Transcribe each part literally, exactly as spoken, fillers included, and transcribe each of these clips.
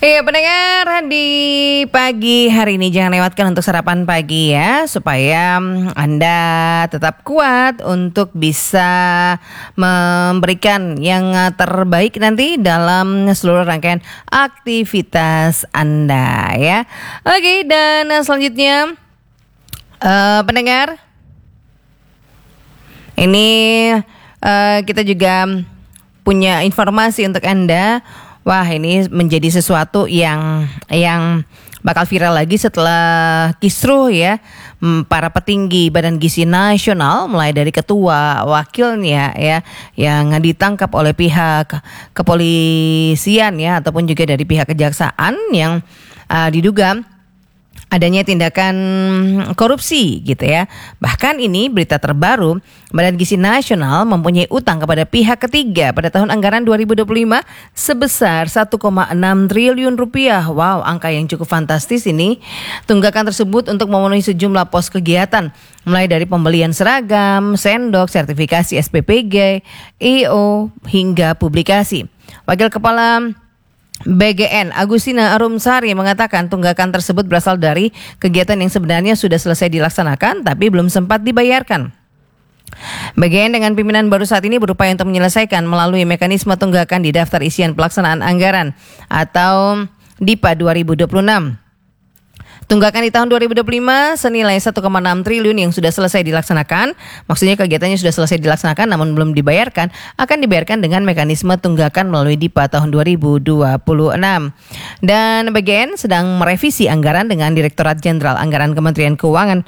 Iya pendengar, di pagi hari ini jangan lewatkan untuk sarapan pagi ya, supaya Anda tetap kuat untuk bisa memberikan yang terbaik nanti dalam seluruh rangkaian aktivitas Anda ya. Oke, dan selanjutnya uh, pendengar, ini uh, kita juga punya informasi untuk Anda. Wah, ini menjadi sesuatu yang yang bakal viral lagi setelah kisruh ya. Para petinggi Badan Gizi Nasional mulai dari ketua, wakilnya ya yang ditangkap oleh pihak kepolisian ya ataupun juga dari pihak kejaksaan yang uh, diduga adanya tindakan korupsi gitu ya. Bahkan ini berita terbaru, Badan Gizi Nasional mempunyai utang kepada pihak ketiga pada tahun anggaran dua ribu dua puluh lima sebesar satu koma enam triliun rupiah. Wow, angka yang cukup fantastis ini. Tunggakan tersebut untuk memenuhi sejumlah pos kegiatan, mulai dari pembelian seragam, sendok, sertifikasi S P P G, I O, hingga publikasi. Wakil Kepala B G N Agustina Arumsari mengatakan tunggakan tersebut berasal dari kegiatan yang sebenarnya sudah selesai dilaksanakan tapi belum sempat dibayarkan. B G N dengan pimpinan baru saat ini berupaya untuk menyelesaikan melalui mekanisme tunggakan di daftar isian pelaksanaan anggaran atau D I P A dua ribu dua puluh enam. Tunggakan di tahun dua ribu dua puluh lima senilai satu koma enam triliun yang sudah selesai dilaksanakan. Maksudnya kegiatannya sudah selesai dilaksanakan namun belum dibayarkan, akan dibayarkan dengan mekanisme tunggakan melalui D I P A tahun dua ribu dua puluh enam. Dan B G N sedang merevisi anggaran dengan Direktorat Jenderal Anggaran Kementerian Keuangan.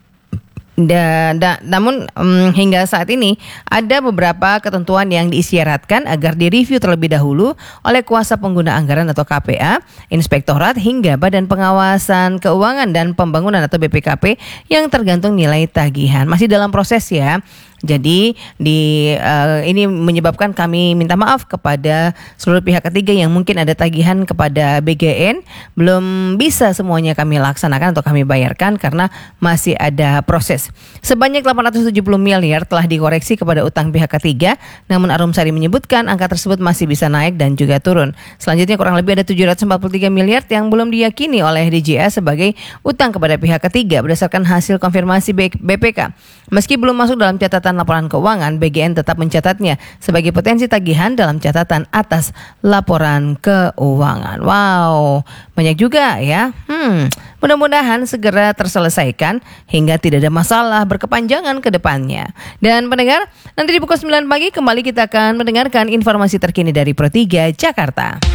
Da, da, namun um, hingga saat ini ada beberapa ketentuan yang diisyaratkan agar direview terlebih dahulu oleh kuasa pengguna anggaran atau K P A, Inspektorat hingga Badan Pengawasan Keuangan dan Pembangunan atau B P K P yang tergantung nilai tagihan. Masih dalam proses ya. Jadi di uh, ini menyebabkan kami minta maaf kepada seluruh pihak ketiga yang mungkin ada tagihan kepada B G N belum bisa semuanya kami laksanakan atau kami bayarkan karena masih ada proses. Sebanyak delapan ratus tujuh puluh miliar telah dikoreksi kepada utang pihak ketiga, namun Arumsari menyebutkan angka tersebut masih bisa naik dan juga turun. Selanjutnya kurang lebih ada tujuh ratus empat puluh tiga miliar yang belum diyakini oleh D J A sebagai utang kepada pihak ketiga berdasarkan hasil konfirmasi B P K. Meski belum masuk dalam catatan laporan keuangan, B G N tetap mencatatnya sebagai potensi tagihan dalam catatan atas laporan keuangan. Wow, banyak juga ya. Hmm, mudah-mudahan segera terselesaikan hingga tidak ada masalah berkepanjangan ke depannya. Dan pendengar, nanti di pukul sembilan pagi kembali kita akan mendengarkan informasi terkini dari Pro tiga Jakarta.